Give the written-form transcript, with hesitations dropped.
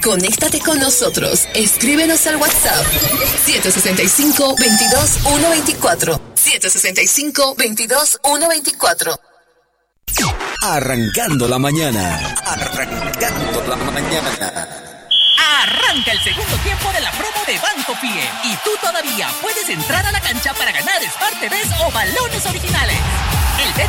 Conéctate con nosotros. Escríbenos al WhatsApp 765-22-124. 765-22-124. Arrancando la mañana. Arrancando la mañana. Arranca el segundo tiempo de la promo de Banco Pie y tú todavía puedes entrar a la cancha para ganar Smart TVs o balones originales. El